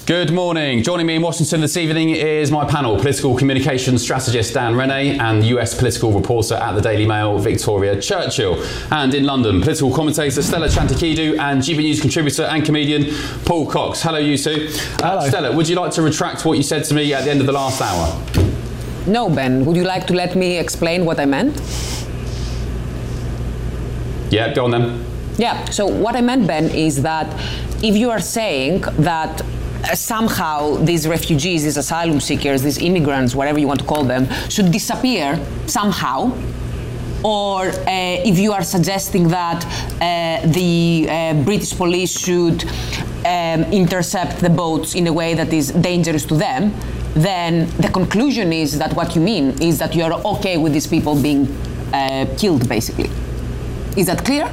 Good morning. Joining me in Washington this evening is my panel, political communications strategist Dan Rennie and US political reporter at the Daily Mail, Victoria Churchill. And in London, political commentator Stella Chantakidou and GB News contributor and comedian Paul Cox. Hello, you two. Hello. Stella, would you like to retract what you said to me at the end of the last hour? No, Ben. Would you like to let me explain what I meant? Yeah, go on then. Yeah, so what I meant, Ben, is that if you are saying that somehow these refugees, these asylum seekers, these immigrants, whatever you want to call them, should disappear somehow, or if you are suggesting that the British police should intercept the boats in a way that is dangerous to them, then the conclusion is that what you mean is that you are okay with these people being killed, basically. Is that clear?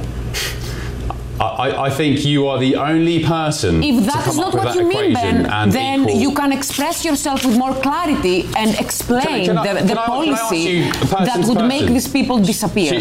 I think you are the only person. If that is not what you mean, Ben, then you can express yourself with more clarity and explain the policy that would make these people disappear.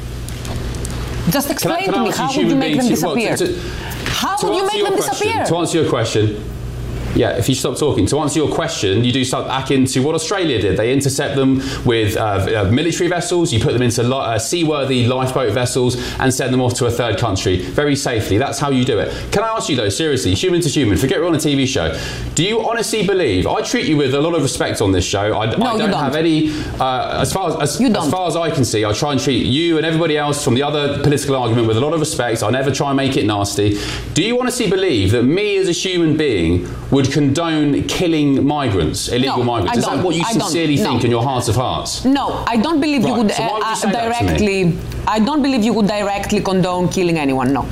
Just explain to me, how would you make them disappear? How would you make them disappear? To answer your question, yeah, if you stop talking. To answer your question, you do start back into what Australia did. They intercept them with military vessels, you put them into seaworthy lifeboat vessels and send them off to a third country very safely. That's how you do it. Can I ask you though, seriously, human to human, forget we're on a TV show, do you honestly believe, I treat you with a lot of respect on this show, I don't have any, as far as I can see, I try and treat you and everybody else from the other political argument with a lot of respect. I never try and make it nasty. Do you honestly believe that me as a human being would condone killing migrants, illegal migrants? Is that what you sincerely think in your heart of hearts? No, I don't believe you would directly. I don't believe you would directly condone killing anyone. No.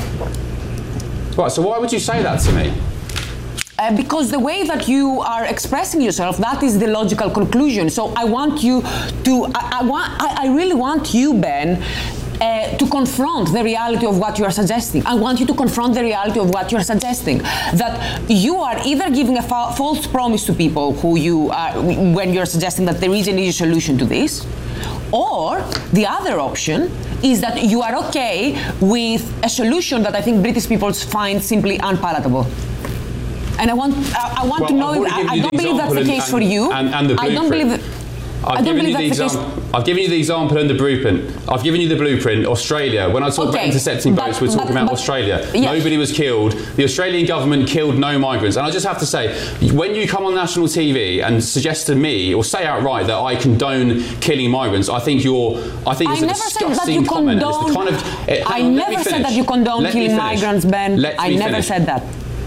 Right. So why would you say that to me? Because the way that you are expressing yourself, that is the logical conclusion. So I want you to. I really want you, Ben, to confront the reality of what you are suggesting. I want you to confront the reality of what you are suggesting. That you are either giving a false promise to people who you are, when you're suggesting that there is an easy solution to this, or the other option is that you are okay with a solution that I think British people find simply unpalatable. And I want to know. I don't believe that's the case for you. I don't believe that. I've given you the example and the blueprint. I've given you the blueprint. Australia. When I talk about intercepting boats, we're talking about Australia. Yes. Nobody was killed. The Australian government killed no migrants. And I just have to say, when you come on national TV and suggest to me or say outright that I condone killing migrants, I think it's a disgusting comment. It's the kind of. I never said that you condone killing migrants, Ben. I never said that.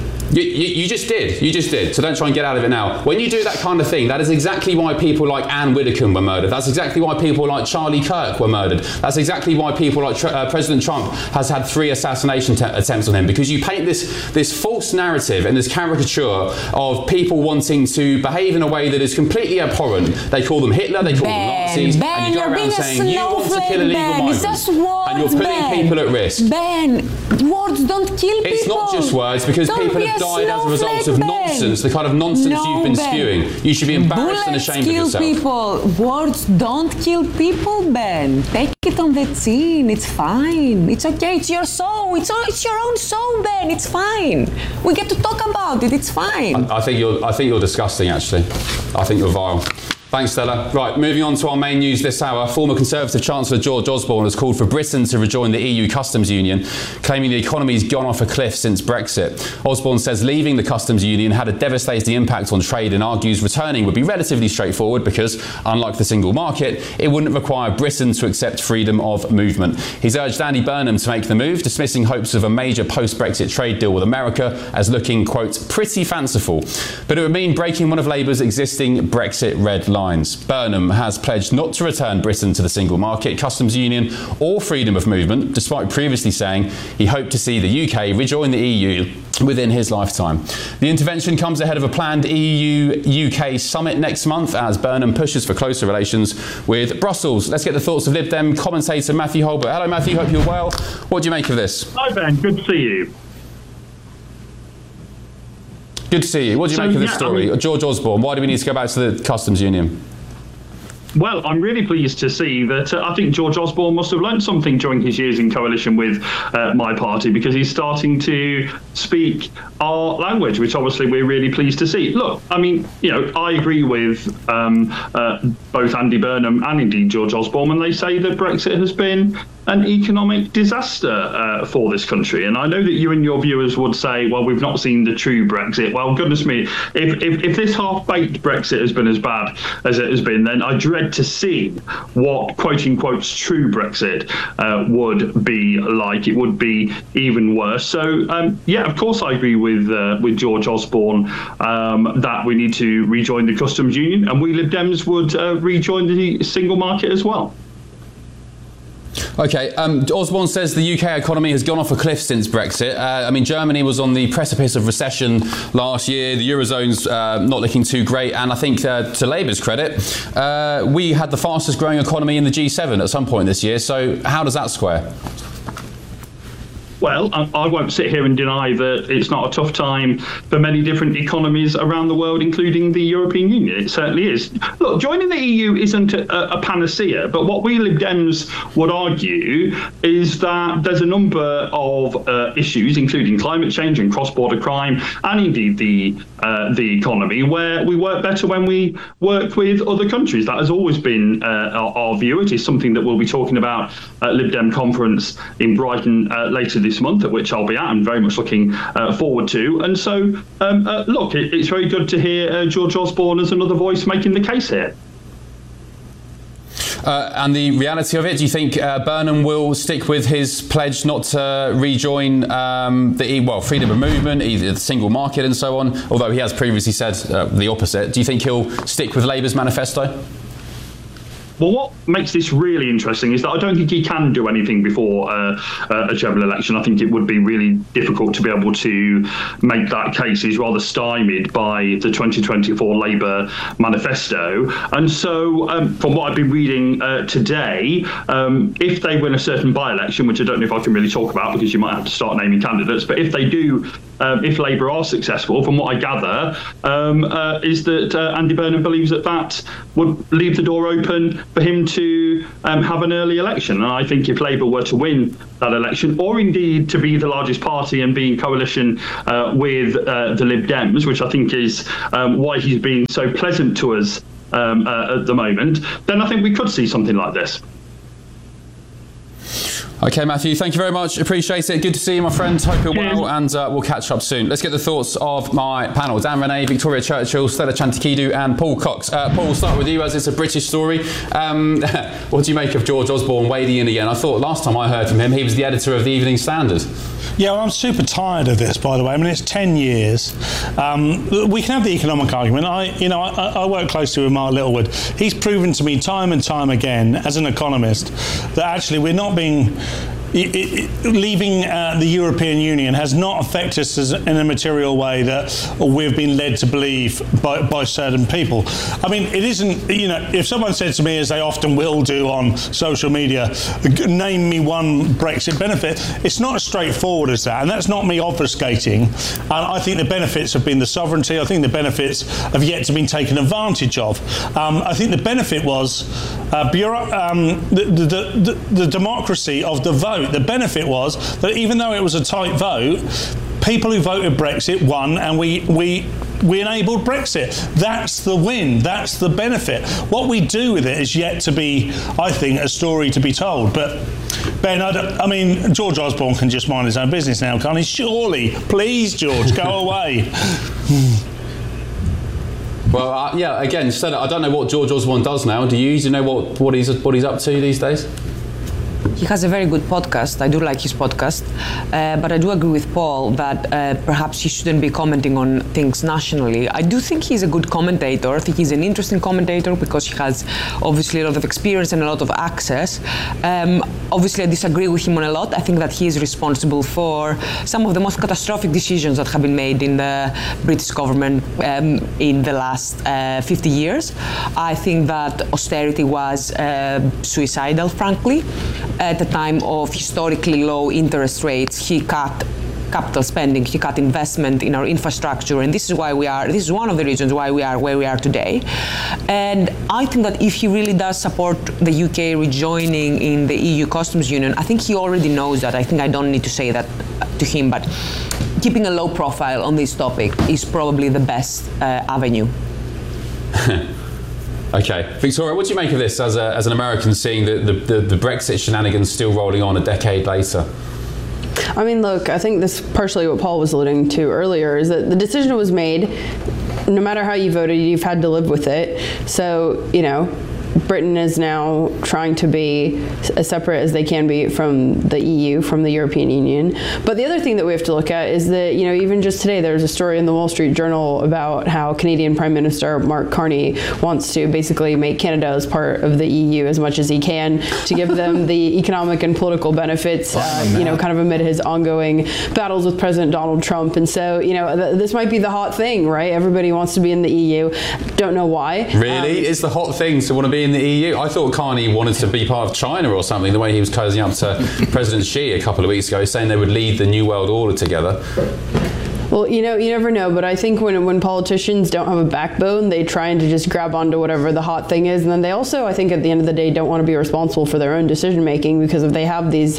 You just did. You just did. So don't try and get out of it now. When you do that kind of thing, that is exactly why people like Anne Widdecombe were murdered. That's exactly why people like Charlie Kirk were murdered. That's exactly why people like President Trump has had 3 assassination attempts on him. Because you paint this false narrative and this caricature of people wanting to behave in a way that is completely abhorrent. They call them Hitler, they call them Nazis, and you go around saying you want to kill illegal migrants. And you're putting people at risk. Ben, words don't kill people. It's not just words, because people have died as a result of nonsense, the kind of nonsense you've been spewing. You should be embarrassed and ashamed of yourself. People. Words don't kill people, Ben. Take it on the chin. It's fine. It's okay. It's your soul. It's your own soul, Ben. It's fine. We get to talk about it. It's fine. I think you're disgusting, actually. I think you're vile. Thanks, Stella. Right, moving on to our main news this hour. Former Conservative Chancellor George Osborne has called for Britain to rejoin the EU customs union, claiming the economy's gone off a cliff since Brexit. Osborne says leaving the customs union had a devastating impact on trade and argues returning would be relatively straightforward because, unlike the single market, it wouldn't require Britain to accept freedom of movement. He's urged Andy Burnham to make the move, dismissing hopes of a major post-Brexit trade deal with America as looking, quote, pretty fanciful. But it would mean breaking one of Labour's existing Brexit red lines. Burnham has pledged not to return Britain to the single market, customs union or freedom of movement, despite previously saying he hoped to see the UK rejoin the EU within his lifetime. The intervention comes ahead of a planned EU-UK summit next month as Burnham pushes for closer relations with Brussels. Let's get the thoughts of Lib Dem commentator Matthew Holbert. Hello, Matthew. Hope you're well. What do you make of this? Hi, Ben. Good to see you. Good to see you. What do you make of this story? George Osborne, why do we need to go back to the customs union? Well, I'm really pleased to see that I think George Osborne must have learned something during his years in coalition with my party, because he's starting to speak our language, which obviously we're really pleased to see. Look, I mean, I agree with both Andy Burnham and indeed George Osborne when they say that Brexit has been an economic disaster for this country. And I know that you and your viewers would say, well, we've not seen the true Brexit. Well, goodness me, if this half-baked Brexit has been as bad as it has been, then I dread to see what, quote-unquote, true Brexit would be like. It would be even worse. So, of course I agree with George Osborne that we need to rejoin the customs union, and we Lib Dems would rejoin the single market as well. OK, Osborne says the UK economy has gone off a cliff since Brexit. Germany was on the precipice of recession last year. The Eurozone's not looking too great. And I think to Labour's credit, we had the fastest growing economy in the G7 at some point this year. So how does that square? Well, I won't sit here and deny that it's not a tough time for many different economies around the world, including the European Union. It certainly is. Look, joining the EU isn't a panacea, but what we Lib Dems would argue is that there's a number of issues, including climate change and cross-border crime, and indeed the economy, where we work better when we work with other countries. That has always been our view. It is something that we'll be talking about at Lib Dem conference in Brighton later this month, at which I'll be at. I'm very much looking forward to. And so, look, it's very good to hear George Osborne as another voice making the case here. And the reality of it, do you think Burnham will stick with his pledge not to rejoin freedom of movement, either the single market and so on, although he has previously said the opposite? Do you think he'll stick with Labour's manifesto? Well, what makes this really interesting is that I don't think he can do anything before a general election. I think it would be really difficult to be able to make that case. He's rather stymied by the 2024 Labour manifesto. And so from what I've been reading today, if they win a certain by-election, which I don't know if I can really talk about because you might have to start naming candidates, but if they do, if Labour are successful, from what I gather, is that Andy Burnham believes that would leave the door open for him to have an early election. And I think if Labour were to win that election, or indeed to be the largest party and be in coalition with the Lib Dems, which I think is why he's being so pleasant to us at the moment, then I think we could see something like this. OK, Matthew, thank you very much. Appreciate it. Good to see you, my friend. Hope you're well, and we'll catch up soon. Let's get the thoughts of my panel. Dan Rennie, Victoria Churchill, Stella Chantikidou and Paul Cox. Paul, we'll start with you, as it's a British story. What do you make of George Osborne wading in again? I thought last time I heard from him, he was the editor of the Evening Standard. Yeah, well, I'm super tired of this, by the way. I mean, it's 10 years. We can have the economic argument. I work closely with Mark Littlewood. He's proven to me time and time again, as an economist, that actually we're not being... leaving the European Union has not affected us in a material way that we've been led to believe by certain people. I mean, it isn't, if someone said to me, as they often will do on social media, name me one Brexit benefit, it's not as straightforward as that, and that's not me obfuscating. And I think the benefits have been the sovereignty. I think the benefits have yet to be taken advantage of. I think the benefit was the democracy of the vote. The benefit was that even though it was a tight vote, people who voted Brexit won, and we enabled Brexit. That's the win. That's the benefit. What we do with it is yet to be, I think, a story to be told. But Ben, I mean, George Osborne can just mind his own business now, can't he? Surely, please, George, go away. Well, again, Stella, I don't know what George Osborne does now. Do you? Do you know what he's up to these days? He has a very good podcast. I do like his podcast. But I do agree with Paul that perhaps he shouldn't be commenting on things nationally. I do think he's a good commentator. I think he's an interesting commentator because he has obviously a lot of experience and a lot of access. Obviously, I disagree with him on a lot. I think that he is responsible for some of the most catastrophic decisions that have been made in the British government in the last 50 years. I think that austerity was suicidal, frankly. At the time of historically low interest rates, he cut capital spending, you cut investment in our infrastructure, and this is one of the reasons why we are where we are today. And I think that if he really does support the UK rejoining in the EU Customs Union, I think he already knows that. I think I don't need to say that to him, but keeping a low profile on this topic is probably the best avenue. Okay, Victoria, what do you make of this as an American, seeing the Brexit shenanigans still rolling on a decade later? I mean, look, I think this partially what Paul was alluding to earlier is that the decision was made. No matter how you voted, you've had to live with it. So, Britain is now trying to be as separate as they can be from the EU, from the European Union. But the other thing that we have to look at is that, even just today, there's a story in the Wall Street Journal about how Canadian Prime Minister Mark Carney wants to basically make Canada as part of the EU as much as he can to give them the economic and political benefits, kind of amid his ongoing battles with President Donald Trump. And so, this might be the hot thing, right? Everybody wants to be in the EU. Don't know why. Really? It's the hot thing to want to be in the EU? I thought Carney wanted to be part of China or something, the way he was cozying up to President Xi a couple of weeks ago, saying they would lead the New World Order together. Well, you never know, but I think when politicians don't have a backbone, they try to just grab onto whatever the hot thing is, and then they also, I think at the end of the day, don't want to be responsible for their own decision making, because if they have these,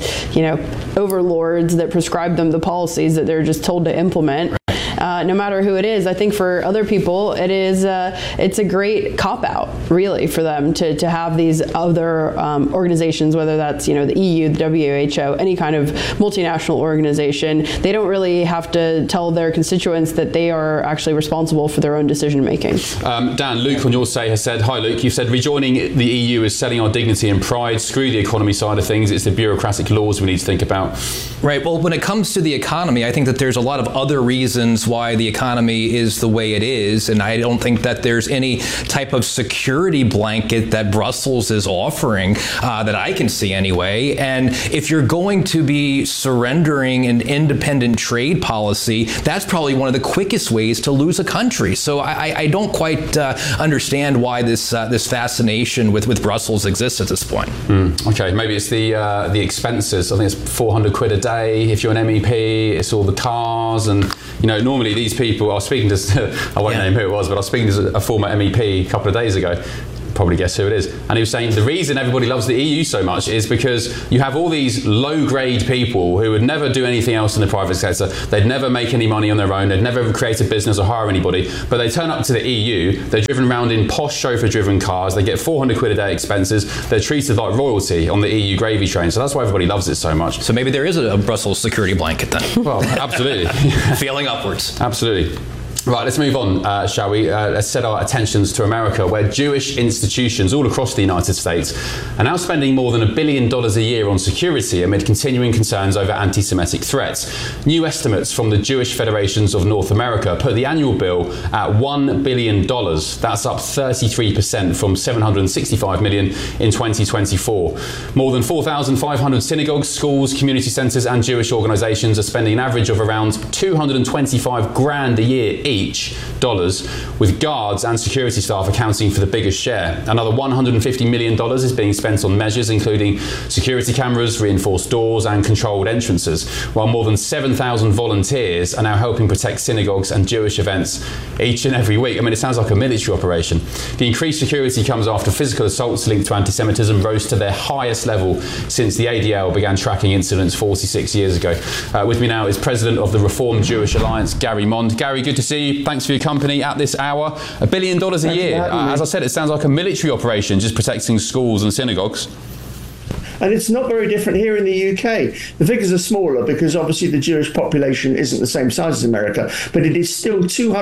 overlords that prescribe them the policies that they're just told to implement, no matter who it is, I think for other people it's a great cop-out, really, for them to have these other organizations, whether that's the EU, the WHO, any kind of multinational organization. They don't really have to tell their constituents that they are actually responsible for their own decision making. Dan, Luke on your say has said, hi Luke, you've said rejoining the EU is selling our dignity and pride. Screw the economy side of things, it's the bureaucratic laws we need to think about. Right, well, when it comes to the economy, I think that there's a lot of other reasons why the economy is the way it is, and I don't think that there's any type of security blanket that Brussels is offering that I can see anyway. And if you're going to be surrendering an independent trade policy, that's probably one of the quickest ways to lose a country. So I don't quite understand why this fascination with Brussels exists at this point. Okay, maybe it's the expenses. I think it's 400 quid a day if you're an MEP. It's all the cars, and normally these people, I was speaking to, I won't name who it was, but I was speaking to a former MEP a couple of days ago. Probably guess who it is. And he was saying the reason everybody loves the EU so much is because you have all these low-grade people who would never do anything else in the private sector. They'd never make any money on their own. They'd never create a business or hire anybody. But they turn up to the EU. They're driven around in posh chauffeur-driven cars. They get 400 quid a day expenses. They're treated like royalty on the EU gravy train. So that's why everybody loves it so much. So maybe there is a Brussels security blanket then. Well, absolutely. Feeling upwards. Absolutely. Right, let's move on, shall we? Let's set our attentions to America, where Jewish institutions all across the United States are now spending more than $1 billion a year on security amid continuing concerns over anti-Semitic threats. New estimates from the Jewish Federations of North America put the annual bill at $1 billion. That's up 33% from $765 million in 2024. More than 4,500 synagogues, schools, community centres and Jewish organisations are spending an average of around $225,000 a year each, with guards and security staff accounting for the biggest share. Another $150 million is being spent on measures including security cameras, reinforced doors and controlled entrances, while more than 7,000 volunteers are now helping protect synagogues and Jewish events each and every week. I mean, it sounds like a military operation. The increased security comes after physical assaults linked to anti-Semitism rose to their highest level since the ADL began tracking incidents 46 years ago. With me now is President of the Reformed Jewish Alliance, Gary Mond. Gary, good to see you. Thanks for your company at this hour. $1 billion a year. As I said, it sounds like a military operation, just protecting schools and synagogues. And it's not very different here in the UK. The figures are smaller because obviously the Jewish population isn't the same size as America, but it is still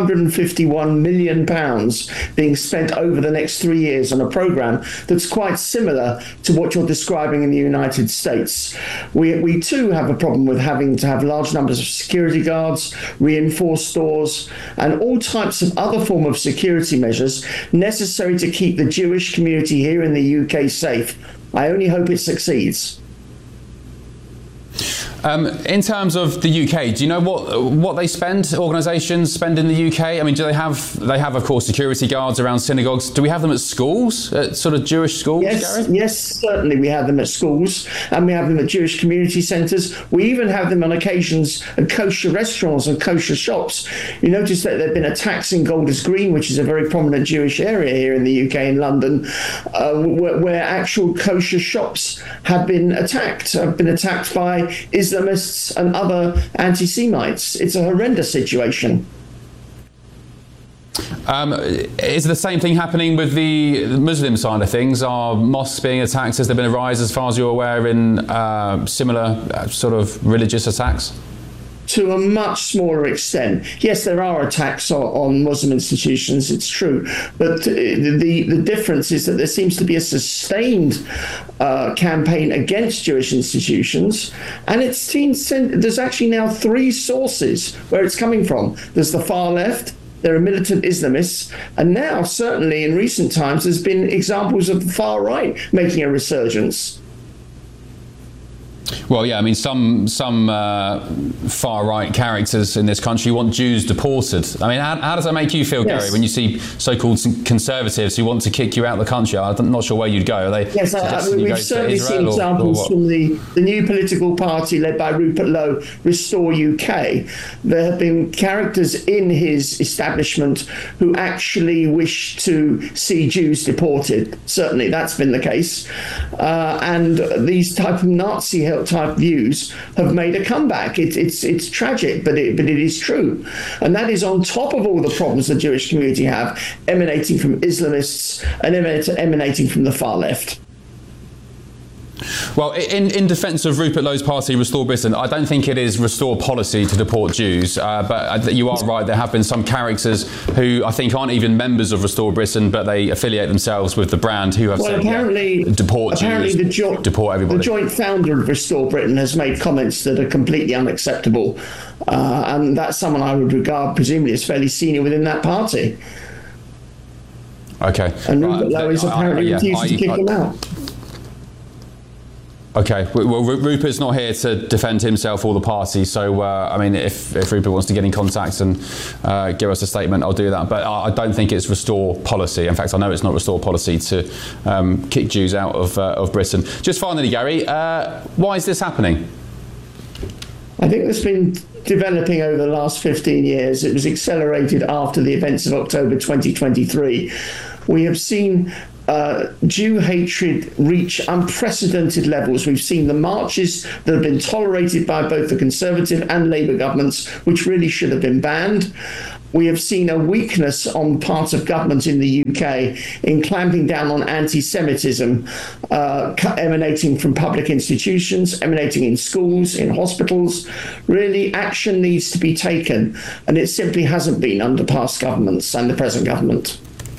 £251 million being spent over the next 3 years on a programme that's quite similar to what you're describing in the United States. We too have a problem with having to have large numbers of security guards, reinforced doors, and all types of other form of security measures necessary to keep the Jewish community here in the UK safe. I only hope it succeeds. In terms of the UK, do you know what they spend? Organisations spend in the UK. I mean, do they have of course security guards around synagogues? Do we have them at schools, at sort of Jewish schools? Yes, certainly we have them at schools, and we have them at Jewish community centres. We even have them on occasions at kosher restaurants and kosher shops. You notice that there have been attacks in Golders Green, which is a very prominent Jewish area here in the UK in London, where actual kosher shops have been attacked by Islamists and other anti-Semites. It's a horrendous situation. Is the same thing happening with the Muslim side of things? Are mosques being attacked? Has there been a rise, as far as you're aware, in similar sort of religious attacks? To a much smaller extent. Yes, there are attacks on Muslim institutions, it's true. But the difference is that there seems to be a sustained campaign against Jewish institutions. And there's actually now 3 sources where it's coming from. There's the far left, there are militant Islamists, and now, certainly in recent times, there's been examples of the far right making a resurgence. Well, yeah, I mean, some far-right characters in this country want Jews deported. I mean, how does that make you feel, Gary, when you see so-called conservatives who want to kick you out of the country? I'm not sure where you'd go. Are they? Yes, we've certainly seen examples from the new political party led by Rupert Lowe, Restore UK. There have been characters in his establishment who actually wish to see Jews deported. Certainly, that's been the case. And these type of Nazi type views have made a comeback. It's tragic, but it is true, and that is on top of all the problems the Jewish community have, emanating from Islamists and emanating from the far left. Well, in defence of Rupert Lowe's party, Restore Britain, I don't think it is Restore policy to deport Jews, but you are right, there have been some characters who I think aren't even members of Restore Britain, but they affiliate themselves with the brand, who have said, deport Jews, deport everybody. The joint founder of Restore Britain has made comments that are completely unacceptable, and that's someone I would regard, presumably, as fairly senior within that party. Okay. And Rupert Lowe is apparently refusing to kick him out. Okay, well, Rupert's not here to defend himself or the party, so, I mean, if Rupert wants to get in contact and give us a statement, I'll do that. But I don't think it's Restore policy. In fact, I know it's not Restore policy to kick Jews out of Britain. Just finally, Gary, why is this happening? I think it's been developing over the last 15 years. It was accelerated after the events of October 2023. We have seen Jew hatred reach unprecedented levels. We've seen the marches that have been tolerated by both the Conservative and Labour governments, which really should have been banned. We have seen a weakness on part of government in the UK in clamping down on anti-Semitism emanating from public institutions, emanating in schools, in hospitals. Really, action needs to be taken, and it simply hasn't been under past governments and the present government.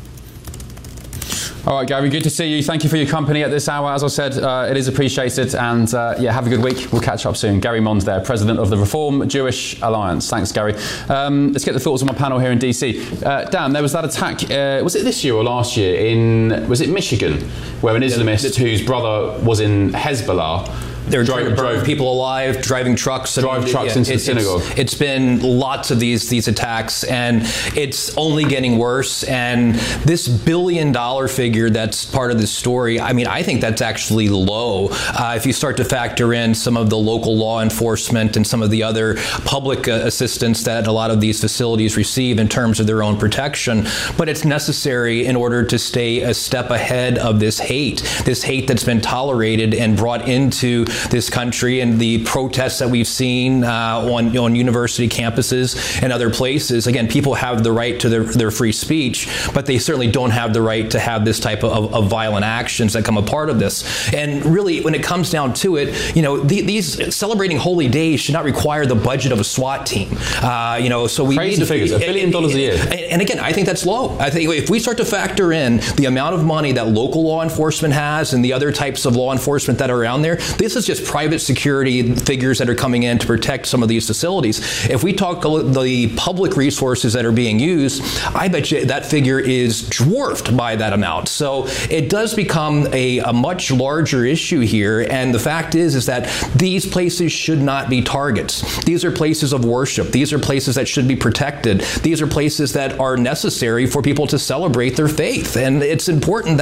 All right, Gary, good to see you. Thank you for your company at this hour. As I said, it is appreciated. And have a good week. We'll catch up soon. Gary Mond there, President of the Reform Jewish Alliance. Thanks, Gary. Let's get the thoughts of my panel here in DC. Dan, there was that attack, was it this year or last year, was it Michigan, where an Islamist whose brother was in Hezbollah They were drove people alive, driving trucks. Drive trucks into the synagogue. It's been lots of these attacks, and it's only getting worse. And this $1 billion figure that's part of this story, I mean, I think that's actually low. If you start to factor in some of the local law enforcement and some of the other public assistance that a lot of these facilities receive in terms of their own protection. But it's necessary in order to stay a step ahead of this hate that's been tolerated and brought into this country, and the protests that we've seen on university campuses and other places. Again, people have the right to their free speech, but they certainly don't have the right to have this type of violent actions that come a part of this. And really, when it comes down to it, these celebrating holy days should not require the budget of a SWAT team. So we crazy need figures, $1 billion a year. And again, I think that's low. I think if we start to factor in the amount of money that local law enforcement has and the other types of law enforcement that are around there, this is is just private security figures that are coming in to protect some of these facilities. If we talk the public resources that are being used, I bet you that figure is dwarfed by that amount. So it does become a much larger issue here, and the fact is that these places should not be targets. These are places of worship. These are places that should be protected. These are places that are necessary for people to celebrate their faith, and it's important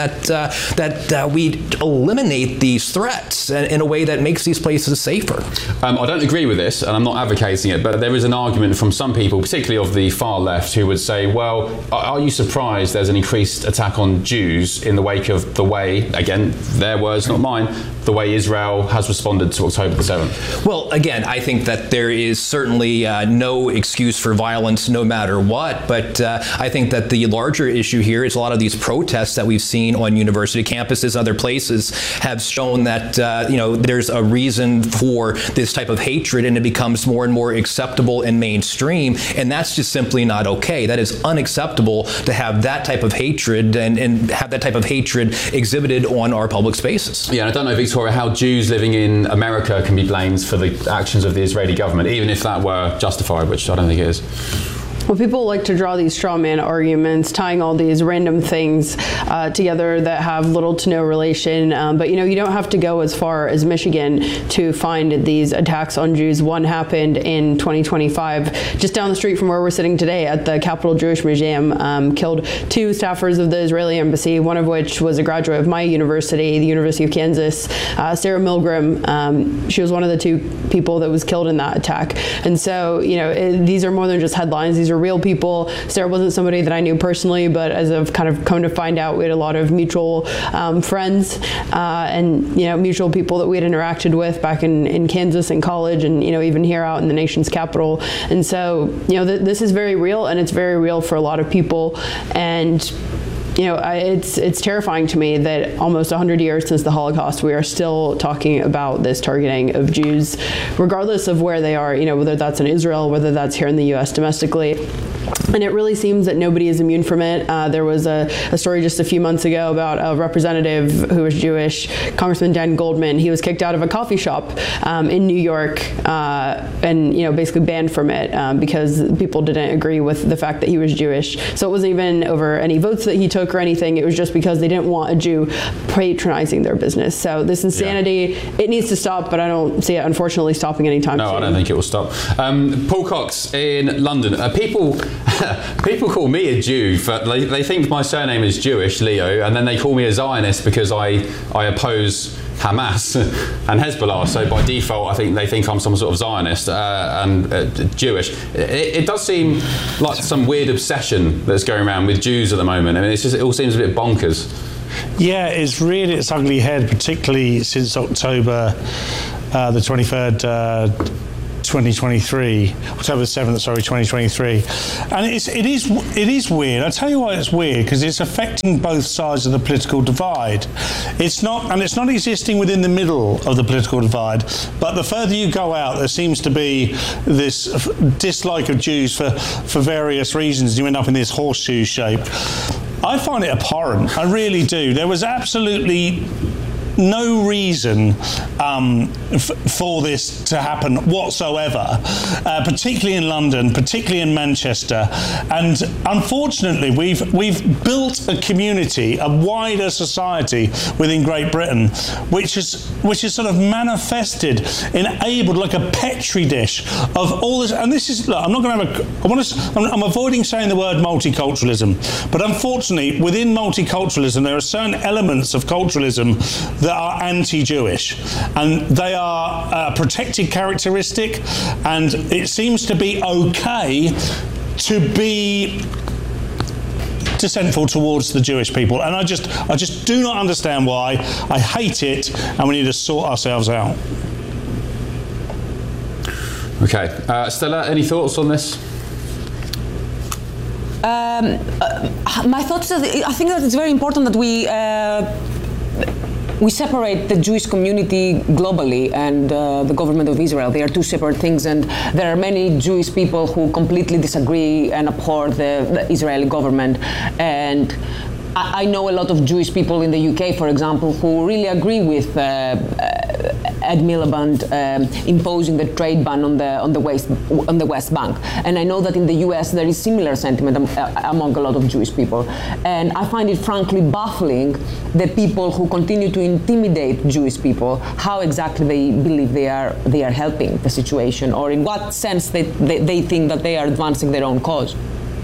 that we eliminate these threats in a way that makes these places safer. I don't agree with this, and I'm not advocating it, but there is an argument from some people, particularly of the far left, who would say, well, are you surprised there's an increased attack on Jews in the wake of the way, again, their words, not mine, the way Israel has responded to October the 7th? Well, again, I think that there is certainly no excuse for violence no matter what, but I think that the larger issue here is a lot of these protests that we've seen on university campuses, other places, have shown that there's a reason for this type of hatred, and it becomes more and more acceptable and mainstream, and that's just simply not okay. That is unacceptable to have that type of hatred and have that type of hatred exhibited on our public spaces. Yeah, and I don't know, Victoria, how Jews living in America can be blamed for the actions of the Israeli government, even if that were justified, which I don't think it is. Well, people like to draw these straw man arguments, tying all these random things together that have little to no relation. But you don't have to go as far as Michigan to find these attacks on Jews. One happened in 2025, just down the street from where we're sitting today at the Capitol Jewish Museum. Killed 2 staffers of the Israeli embassy, one of which was a graduate of my university, the University of Kansas, Sarah Milgram. She was one of the 2 people that was killed in that attack. And so, these are more than just headlines. These are real people. Sarah wasn't somebody that I knew personally, but as I've kind of come to find out, we had a lot of mutual friends and mutual people that we had interacted with back in Kansas in college, and even here out in the nation's capital. And so this is very real, and it's very real for a lot of people. And it's terrifying to me that almost 100 years since the Holocaust, we are still talking about this targeting of Jews, regardless of where they are, whether that's in Israel, whether that's here in the U.S. domestically. And it really seems that nobody is immune from it. There was a story just a few months ago about a representative who was Jewish, Congressman Dan Goldman. He was kicked out of a coffee shop in New York and basically banned from it because people didn't agree with the fact that he was Jewish. So it wasn't even over any votes that he took or anything. It was just because they didn't want a Jew patronizing their business. So this insanity, it needs to stop, but I don't see it, unfortunately, stopping anytime soon. No, I don't think it will stop. Paul Cox in London. People call me a Jew, they think my surname is Jewish, Leo, and then they call me a Zionist because I oppose Hamas and Hezbollah. So by default, I think they think I'm some sort of Zionist and Jewish. It does seem like some weird obsession that's going around with Jews at the moment. I mean, it all seems a bit bonkers. Yeah, it's reared its ugly head, particularly since October the 23rd. 2023, October the 7th, 2023. And it is weird. I'll tell you why it's weird, because it's affecting both sides of the political divide. It's not existing within the middle of the political divide, but the further you go out, there seems to be this dislike of Jews for various reasons. You end up in this horseshoe shape. I find it abhorrent. I really do. There was absolutely no reason for this to happen whatsoever, particularly in London, particularly in Manchester. And unfortunately, we've built a community, a wider society within Great Britain, which is sort of manifested, enabled like a petri dish of all this. And this is, look, I'm not going to have I'm avoiding saying the word multiculturalism, but unfortunately, within multiculturalism, there are certain elements of culturalism that are anti-Jewish, and they are a protected characteristic, and it seems to be okay to be dissentful towards the Jewish people, and I just do not understand why. I hate it, and we need to sort ourselves out. Okay, Stella, any thoughts on this? My thoughts are, I think that it's very important that we separate the Jewish community globally and the government of Israel. They are 2 separate things, and there are many Jewish people who completely disagree and abhor the Israeli government. And I know a lot of Jewish people in the UK, for example, who really agree with Ed Miliband imposing the trade ban on the West Bank. And I know that in the US there is similar sentiment among a lot of Jewish people. And I find it frankly baffling the people who continue to intimidate Jewish people, how exactly they believe they are helping the situation, or in what sense they think that they are advancing their own cause.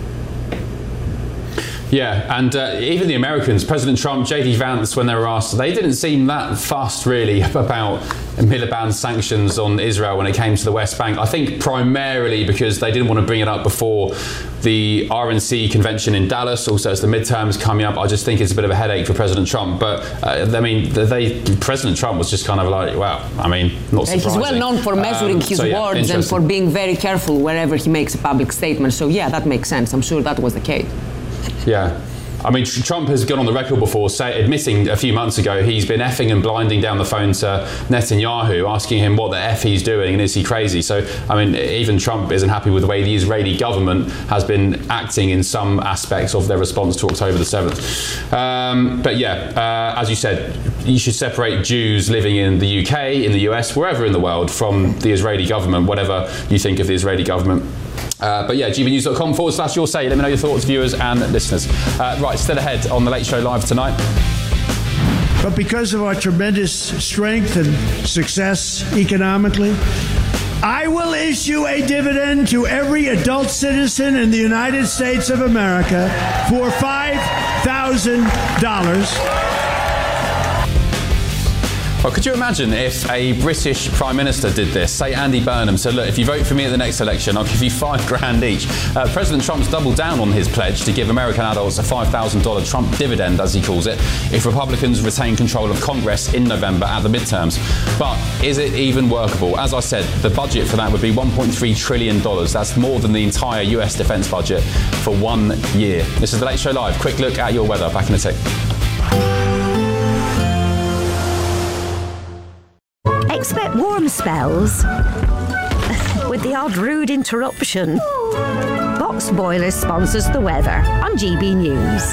Yeah, and even the Americans, President Trump, J.D. Vance, when they were asked, they didn't seem that fussed really about Miliband's sanctions on Israel when it came to the West Bank. I think primarily because they didn't want to bring it up before the RNC convention in Dallas. Also, it's the midterms coming up. I just think it's a bit of a headache for President Trump. But I mean, President Trump was just kind of like, wow, I mean, not surprising. He's well known for measuring his words and for being very careful wherever he makes a public statement. So yeah, that makes sense. I'm sure that was the case. Yeah. I mean, Trump has gone on the record before admitting a few months ago he's been effing and blinding down the phone to Netanyahu, asking him what the F he's doing and is he crazy. So, I mean, even Trump isn't happy with the way the Israeli government has been acting in some aspects of their response to October the 7th. But yeah, as you said, you should separate Jews living in the UK, in the US, wherever in the world from the Israeli government, whatever you think of the Israeli government. But yeah, gbnews.com/your say. Let me know your thoughts, viewers and listeners. Right, still ahead on The Late Show Live tonight. But because of our tremendous strength and success economically, I will issue a dividend to every adult citizen in the United States of America for $5,000. Well, could you imagine if a British Prime Minister did this? Say Andy Burnham said, look, if you vote for me at the next election, I'll give you $5,000 each. President Trump's doubled down on his pledge to give American adults a $5,000 Trump dividend, as he calls it, if Republicans retain control of Congress in November at the midterms. But is it even workable? As I said, the budget for that would be $1.3 trillion. That's more than the entire US defence budget for 1 year. This is The Late Show Live. Quick look at your weather. Back in a tick. Expect warm spells with the odd rude interruption. Box Boilers sponsors the weather on GB News.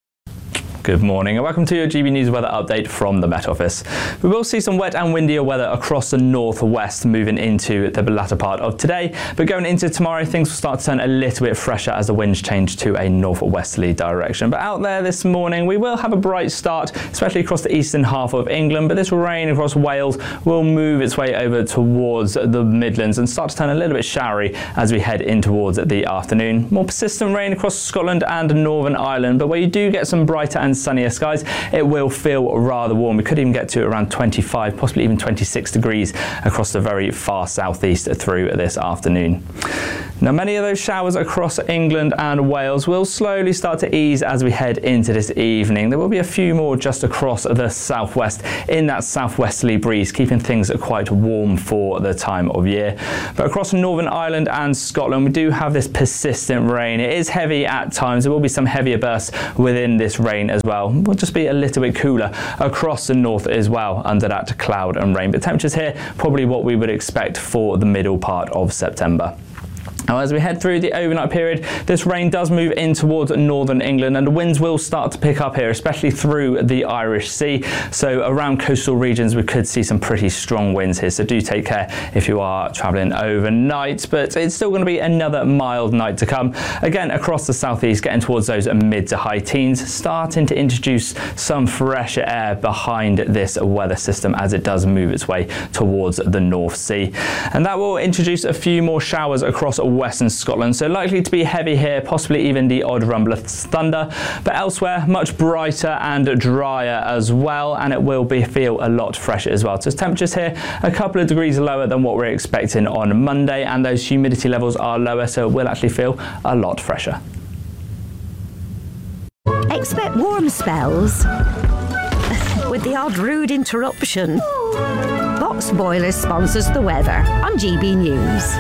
Good morning and welcome to your GB News weather update from the Met Office. We will see some wet and windier weather across the northwest moving into the latter part of today, but going into tomorrow things will start to turn a little bit fresher as the winds change to a northwesterly direction. But out there this morning we will have a bright start, especially across the eastern half of England, but this rain across Wales will move its way over towards the Midlands and start to turn a little bit showery as we head in towards the afternoon. More persistent rain across Scotland and Northern Ireland, but where you do get some brighter and sunnier skies, it will feel rather warm. We could even get to around 25, possibly even 26 degrees across the very far southeast through this afternoon. Now, many of those showers across England and Wales will slowly start to ease as we head into this evening. There will be a few more just across the southwest in that southwesterly breeze, keeping things quite warm for the time of year. But across Northern Ireland and Scotland, we do have this persistent rain. It is heavy at times. There will be some heavier bursts within this rain as well. Will just be a little bit cooler across the north as well under that cloud and rain. But temperatures here, probably what we would expect for the middle part of September. Now, as we head through the overnight period, this rain does move in towards northern England and the winds will start to pick up here, especially through the Irish Sea. So around coastal regions, we could see some pretty strong winds here. So do take care if you are travelling overnight, but it's still going to be another mild night to come. Again, across the southeast, getting towards those mid to high teens, starting to introduce some fresher air behind this weather system as it does move its way towards the North Sea. And that will introduce a few more showers across western Scotland, so likely to be heavy here, possibly even the odd rumble of thunder, but elsewhere much brighter and drier as well, and it will feel a lot fresher as well. So temperatures here a couple of degrees lower than what we're expecting on Monday, and those humidity levels are lower, so it will actually feel a lot fresher. Expect warm spells with the odd rude interruption. Box Boilers sponsors the weather on GB News.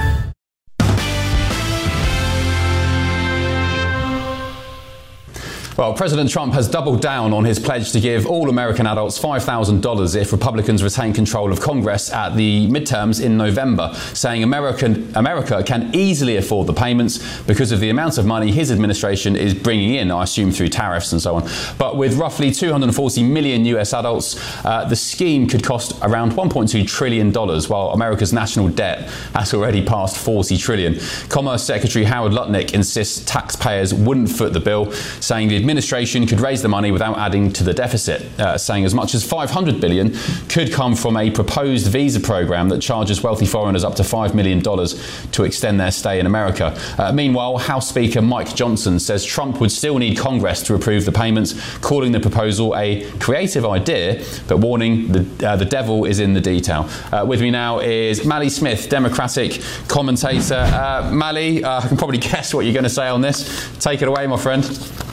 Well, President Trump has doubled down on his pledge to give all American adults $5,000 if Republicans retain control of Congress at the midterms in November, saying America can easily afford the payments because of the amount of money his administration is bringing in, I assume through tariffs and so on. But with roughly 240 million US adults, the scheme could cost around $1.2 trillion, while America's national debt has already passed $40 trillion. Commerce Secretary Howard Lutnick insists taxpayers wouldn't foot the bill, saying the administration could raise the money without adding to the deficit, saying as much as $500 billion could come from a proposed visa program that charges wealthy foreigners up to $5 million to extend their stay in America. Meanwhile, House Speaker Mike Johnson says Trump would still need Congress to approve the payments, calling the proposal a creative idea, but warning the devil is in the detail. With me now is Mally Smith, Democratic commentator. Mally, I can probably guess what you're going to say on this. Take it away, my friend.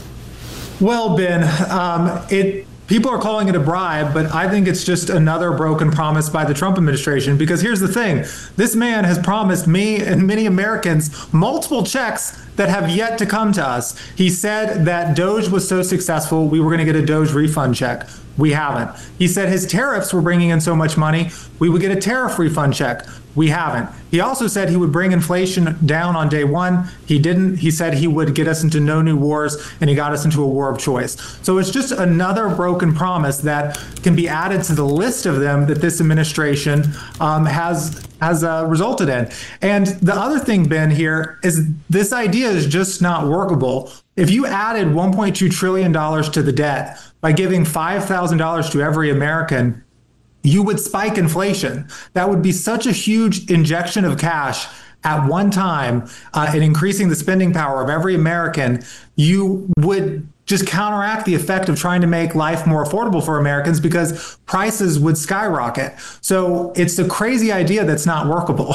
Well, Ben, people are calling it a bribe, but I think it's just another broken promise by the Trump administration. Because here's the thing. This man has promised me and many Americans multiple checks that have yet to come to us. He said that Doge was so successful, we were going to get a Doge refund check. We haven't. He said his tariffs were bringing in so much money, we would get a tariff refund check. We haven't. He also said he would bring inflation down on day one. He didn't. He said he would get us into no new wars, and he got us into a war of choice. So it's just another broken promise that can be added to the list of them that this administration has resulted in. And the other thing, Ben, here is this idea is just not workable. If you added $1.2 trillion to the debt by giving $5,000 to every American, you would spike inflation. That would be such a huge injection of cash at one time in increasing the spending power of every American. You would just counteract the effect of trying to make life more affordable for Americans because prices would skyrocket. So it's a crazy idea that's not workable.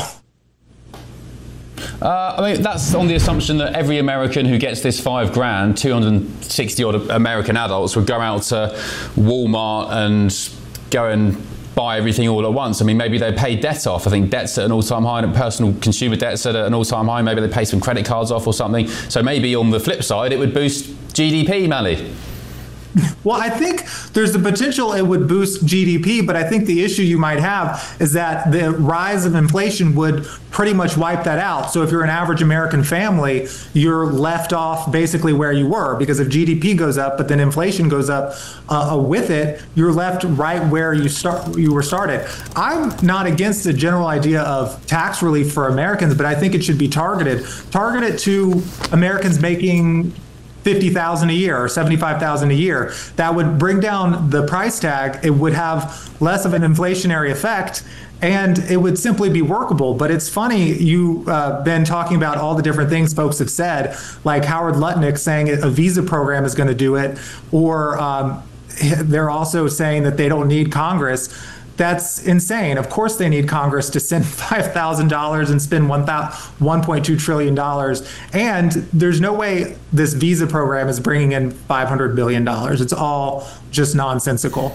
I mean, that's on the assumption that every American who gets this $5,000, 260 odd American adults would go out to Walmart and go and buy everything all at once. I mean, maybe they pay debt off. I think debt's at an all-time high, and personal consumer debt's at an all-time high. Maybe they pay some credit cards off or something. So maybe on the flip side, it would boost GDP, Mally. Well, I think there's the potential it would boost GDP, but I think the issue you might have is that the rise of inflation would pretty much wipe that out. So if you're an average American family, you're left off basically where you were, because if GDP goes up, but then inflation goes up with it, you're left right where you were started. I'm not against the general idea of tax relief for Americans, but I think it should be targeted to Americans making $50,000 a year or $75,000 a year. That would bring down the price tag. It would have less of an inflationary effect, and it would simply be workable. But it's funny, you've been talking about all the different things folks have said, like Howard Lutnick saying a visa program is going to do it, or they're also saying that they don't need Congress. That's insane. Of course they need Congress to send $5,000 and spend $1.2 trillion. And there's no way this visa program is bringing in $500 billion. It's all just nonsensical.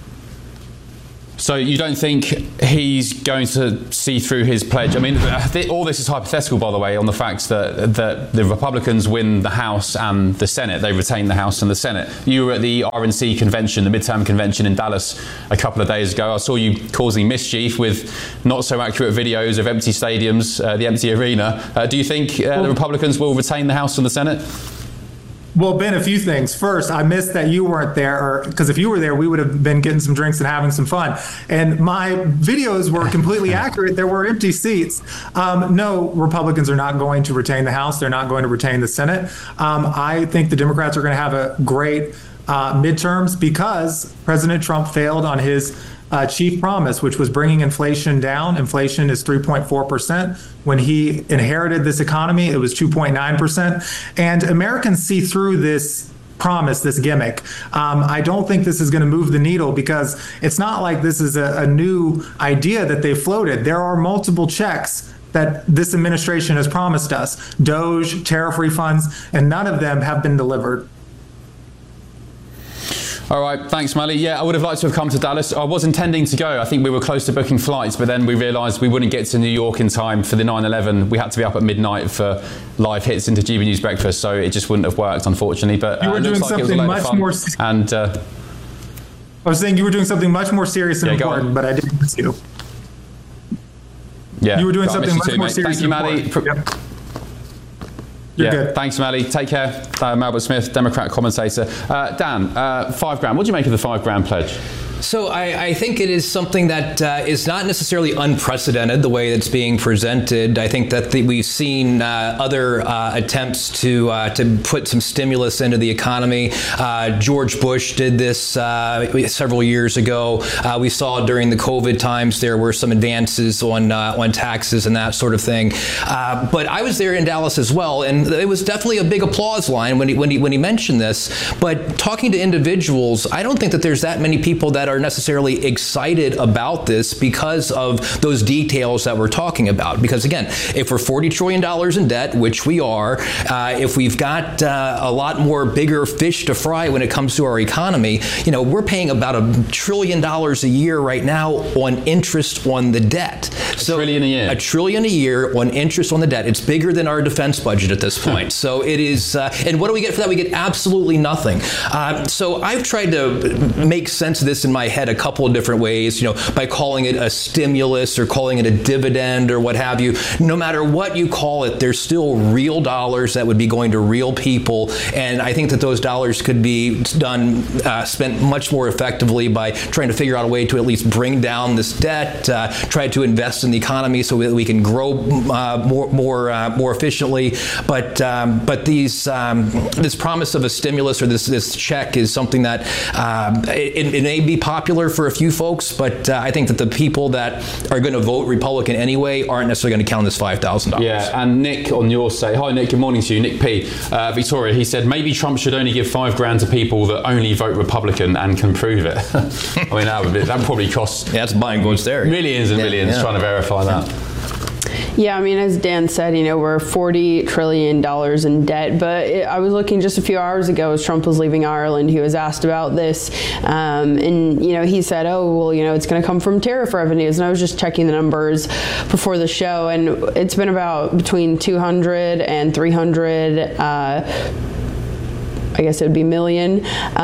So you don't think he's going to see through his pledge? I mean, all this is hypothetical, by the way, on the fact that the Republicans win the House and the Senate. They retain the House and the Senate. You were at the RNC convention, the midterm convention in Dallas a couple of days ago. I saw you causing mischief with not so accurate videos of empty stadiums, the empty arena. Do you think the Republicans will retain the House and the Senate? Well, Ben, a few things. First, I missed that you weren't there, because if you were there, we would have been getting some drinks and having some fun. And my videos were completely accurate. There were empty seats. No, Republicans are not going to retain the House. They're not going to retain the Senate. I think the Democrats are going to have a great midterms because President Trump failed on his chief promise, which was bringing inflation down. Inflation is 3.4%. When he inherited this economy, it was 2.9%. And Americans see through this promise, this gimmick. I don't think this is going to move the needle, because it's not like this is a new idea that they floated. There are multiple checks that this administration has promised us: Doge, tariff refunds, and none of them have been delivered. All right, thanks, Mally. Yeah, I would have liked to have come to Dallas. I was intending to go. I think we were close to booking flights, but then we realised we wouldn't get to New York in time for the 9/11. We had to be up at midnight for live hits into GB News Breakfast, so it just wouldn't have worked, unfortunately. But you were doing something much more. And I was saying you were doing something much more serious and important, but I didn't miss you. Yeah, you were doing something much more serious. Thank you, Mally. You're good. Thanks, Mally. Take care. Malbert Smith, Democrat commentator. Dan, $5,000. What do you make of the $5,000 pledge? So I think it is something that is not necessarily unprecedented the way it's being presented. I think that we've seen other attempts to put some stimulus into the economy. George Bush did this several years ago. We saw during the COVID times there were some advances on taxes and that sort of thing. But I was there in Dallas as well, and it was definitely a big applause line when he mentioned this. But talking to individuals, I don't think that there's that many people that are necessarily excited about this because of those details that we're talking about. Because again, if we're $40 trillion in debt, which we are, if we've got a lot more bigger fish to fry when it comes to our economy, we're paying about $1 trillion a year right now on interest on the debt. So $1 trillion a year. $1 trillion a year on interest on the debt. It's bigger than our defense budget at this point. So it is, and what do we get for that? We get absolutely nothing. So I've tried to make sense of this in my head a couple of different ways, by calling it a stimulus or calling it a dividend or what have you. No matter what you call it, there's still real dollars that would be going to real people. And I think that those dollars could be spent much more effectively by trying to figure out a way to at least bring down this debt, try to invest in the economy so that we can grow more efficiently. But this promise of a stimulus or this check is something that it may be popular for a few folks, but I think that the people that are going to vote Republican anyway aren't necessarily going to count this $5,000. Yeah, and Nick on your say, hi Nick, good morning to you. Nick P. Victoria, he said maybe Trump should only give $5,000 to people that only vote Republican and can prove it. I mean, that would probably cost. Yeah, that's buying votes there. Millions and millions trying to verify that. Yeah, I mean, as Dan said, we're $40 trillion in debt. But I was looking just a few hours ago as Trump was leaving Ireland. He was asked about this. And he said, it's going to come from tariff revenues. And I was just checking the numbers before the show. And it's been about between 200 and 300, I guess it would be million.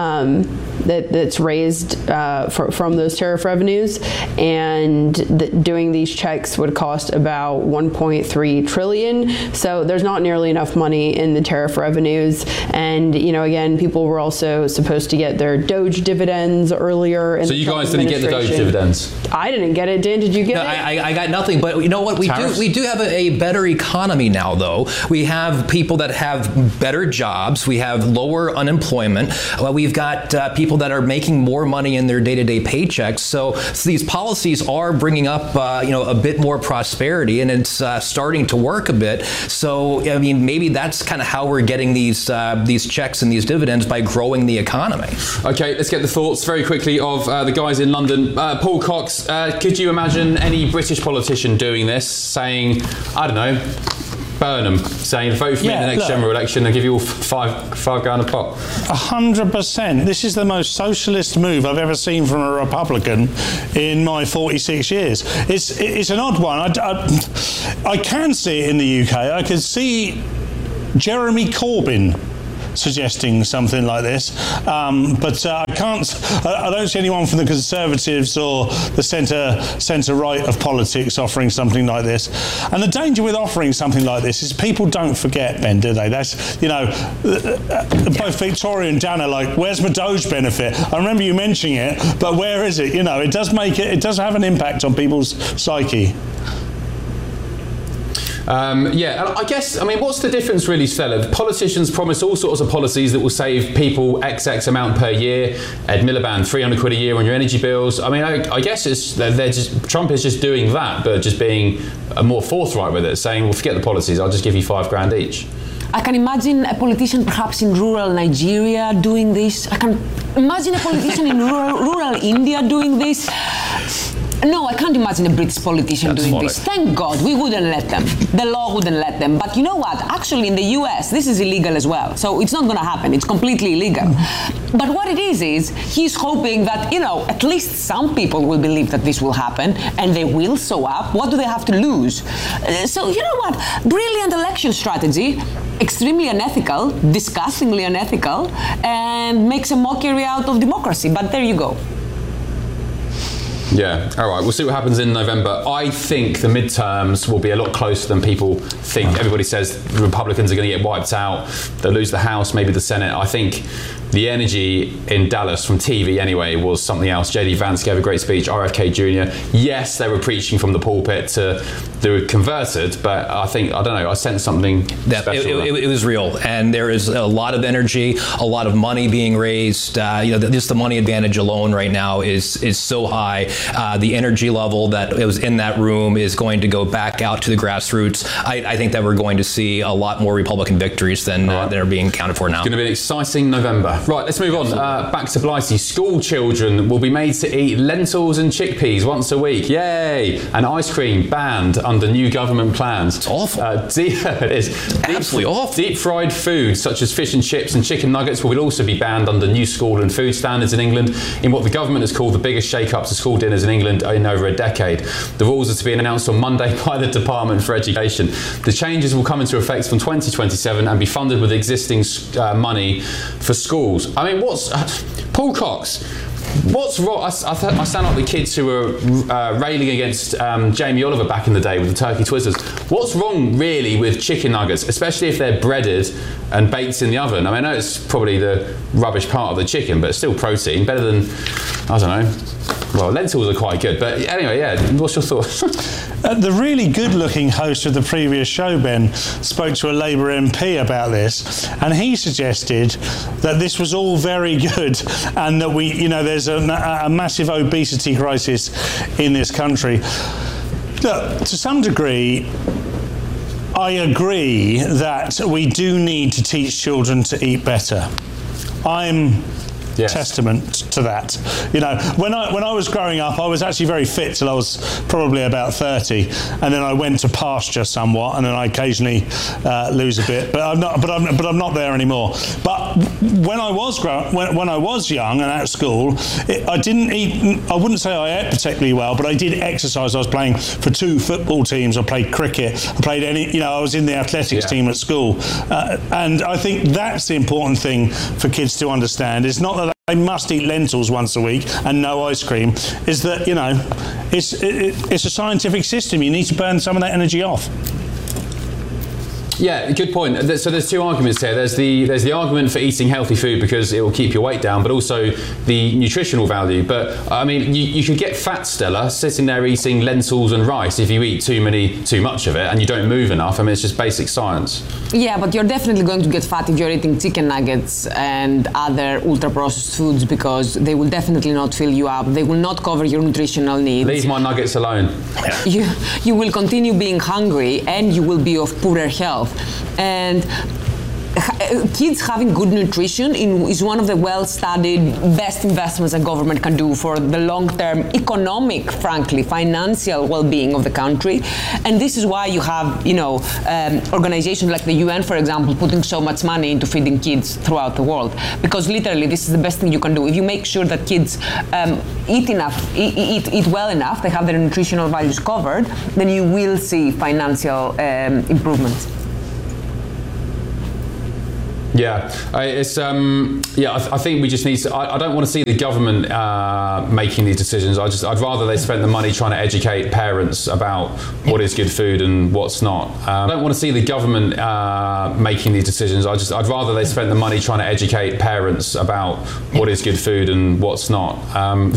That's raised from those tariff revenues, and doing these checks would cost about $1.3 trillion. So there's not nearly enough money in the tariff revenues. And again, people were also supposed to get their Doge dividends earlier. So you guys didn't get the Doge dividends? I didn't get it. Dan, did you get it? I got nothing. But you know what? We do have a better economy now, though. We have people that have better jobs. We have lower unemployment. We've got people that are making more money in their day-to-day paychecks. So these policies are bringing up, a bit more prosperity, and it's starting to work a bit. So, I mean, maybe that's kind of how we're getting these checks and these dividends, by growing the economy. Okay, let's get the thoughts very quickly of the guys in London. Paul Cox, could you imagine any British politician doing this, saying, I don't know, Burnham, saying vote for me in the next general election and give you all $5,000 a pop? 100%. This is the most socialist move I've ever seen from a Republican in my 46 years. It's an odd one. I can see it in the UK. I could see Jeremy Corbyn suggesting something like this, but I don't see anyone from the Conservatives or the centre right of politics offering something like this. And the danger with offering something like this is people don't forget, Ben, do they? That's both Victoria and Dan are like, where's my Doge benefit? I remember you mentioning it, but where is it? It does have an impact on people's psyche. I guess, what's the difference really, Stella? Politicians promise all sorts of policies that will save people XX amount per year. Ed Miliband, £300 a year on your energy bills. I guess Trump is just doing that, but just being more forthright with it, saying, well, forget the policies, I'll just give you $5,000 each. I can imagine a politician perhaps in rural Nigeria doing this. I can imagine a politician in rural India doing this. No, I can't imagine a British politician doing this. Thank God, we wouldn't let them. The law wouldn't let let them. But you know what? Actually, in the US, this is illegal as well. So it's not going to happen. It's completely illegal. But what it is he's hoping that, at least some people will believe that this will happen and they will show up. What do they have to lose? So you know what? Brilliant election strategy. Extremely unethical, disgustingly unethical, and makes a mockery out of democracy. But there you go. Yeah, all right, we'll see what happens in November. I think the midterms will be a lot closer than people think. Everybody says the Republicans are going to get wiped out, they'll lose the House, maybe the Senate. I think the energy in Dallas, from TV anyway, was something else. J.D. Vance gave a great speech, RFK Jr. Yes, they were preaching from the pulpit to the converted, but I sensed something special. It was real, and there is a lot of energy, a lot of money being raised. Just the money advantage alone right now is so high. The energy level that was in that room is going to go back out to the grassroots. I think that we're going to see a lot more Republican victories than are being accounted for now. It's going to be an exciting November. Right, let's move on. Back to Blighty. School children will be made to eat lentils and chickpeas once a week. Yay! And ice cream banned under new government plans. It's awful. It is. Absolutely awful. Deep fried foods such as fish and chips and chicken nuggets will also be banned under new school and food standards in England, in what the government has called the biggest shake-up to school dinners in England in over a decade. The rules are to be announced on Monday by the Department for Education. The changes will come into effect from 2027 and be funded with existing money for schools. I mean, Paul Cox? What's wrong? I sound like the kids who were railing against Jamie Oliver back in the day with the turkey twizzlers. What's wrong really with chicken nuggets, especially if they're breaded and baked in the oven? I mean, I know it's probably the rubbish part of the chicken, but it's still protein. Better than, I don't know. Well, lentils are quite good, but anyway, yeah. What's your thoughts? The really good-looking host of the previous show, Ben, spoke to a Labour MP about this, and he suggested that this was all very good, and that there's a massive obesity crisis in this country. Look, to some degree, I agree that we do need to teach children to eat better. I'm testament to that. When I was growing up, I was actually very fit till I was probably about 30, and then I went to pasture somewhat, and then I occasionally lose a bit, but I'm not there anymore. But when I was young and at school, I didn't eat. I wouldn't say I ate particularly well, but I did exercise. I was playing for 2 football teams. I played cricket. I played I was in the athletics team at school, and I think that's the important thing for kids to understand. It's not that they must eat lentils once a week and no ice cream. Is that it's a scientific system. You need to burn some of that energy off. Yeah, good point. So there's 2 arguments here. There's the argument for eating healthy food because it will keep your weight down, but also the nutritional value. But I mean, you could get fat, Stella, sitting there eating lentils and rice if you eat too much of it and you don't move enough. I mean, it's just basic science. Yeah, but you're definitely going to get fat if you're eating chicken nuggets and other ultra-processed foods, because they will definitely not fill you up. They will not cover your nutritional needs. Leave my nuggets alone. You will continue being hungry and you will be of poorer health. And kids having good nutrition is one of the well-studied best investments a government can do for the long-term economic, frankly, financial well-being of the country. And this is why you have, organizations like the UN, for example, putting so much money into feeding kids throughout the world. Because literally, this is the best thing you can do. If you make sure that kids eat well enough, they have their nutritional values covered, then you will see financial improvements. Yeah, I think we just need to. I don't want to see the government making these decisions. I'd rather they spent the money trying to educate parents about what is good food and what's not. I don't want to see the government making these decisions. I'd rather they spent the money trying to educate parents about what is good food and what's not.